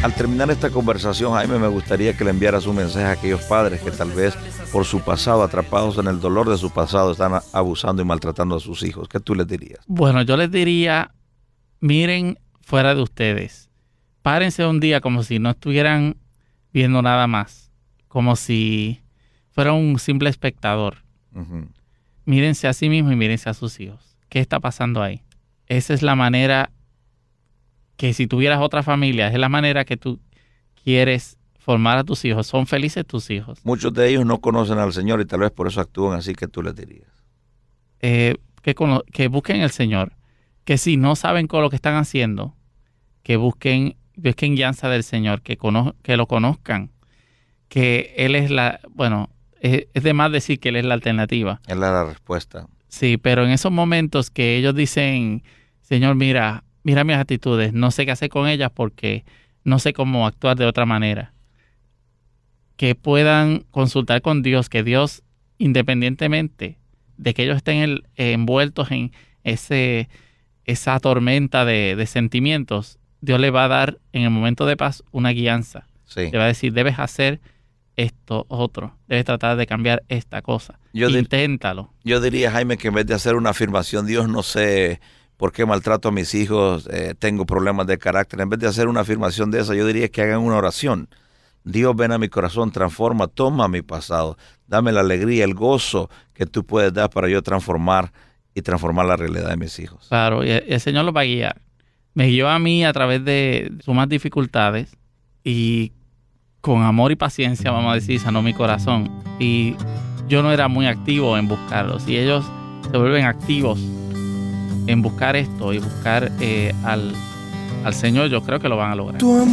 Al terminar esta conversación, Jaime, me gustaría que le enviaras un mensaje a aquellos padres que tal vez por su pasado, atrapados en el dolor de su pasado, están abusando y maltratando a sus hijos. ¿Qué tú les dirías? Bueno, yo les diría, miren fuera de ustedes. Párense un día como si no estuvieran viendo nada más, como si fuera un simple espectador. Uh-huh. Mírense a sí mismos y mírense a sus hijos. ¿Qué está pasando ahí? Esa es la manera que si tuvieras otra familia, es la manera que tú quieres formar a tus hijos. Son felices tus hijos. Muchos de ellos no conocen al Señor y tal vez por eso actúan así. Que tú les dirías. Que busquen el Señor. Que si no saben con lo que están haciendo, que busquen guianza del Señor, que lo conozcan. Que Él es es de más decir que Él es la alternativa. Él es la respuesta. Sí, pero en esos momentos que ellos dicen, Señor, mira mis actitudes, no sé qué hacer con ellas porque no sé cómo actuar de otra manera. Que puedan consultar con Dios, que Dios, independientemente de que ellos estén envueltos en esa tormenta de sentimientos, Dios le va a dar en el momento de paz una guianza. Sí. Le va a decir, debes hacer esto otro, debes tratar de cambiar esta cosa. Inténtalo. Yo diría, Jaime, que en vez de hacer una afirmación, Dios, no sé por qué maltrato a mis hijos, tengo problemas de carácter, en vez de hacer una afirmación de esa, yo diría que hagan una oración. Dios, ven a mi corazón, transforma, toma mi pasado, dame la alegría, el gozo que tú puedes dar para yo transformar la realidad de mis hijos. Claro, y el Señor los va a guiar. Me guió a mí a través de sumas dificultades y con amor y paciencia, vamos a decir, sanó mi corazón. Y yo no era muy activo en buscarlos. Y ellos se vuelven activos en buscar esto y buscar al Señor, yo creo que lo van a lograr.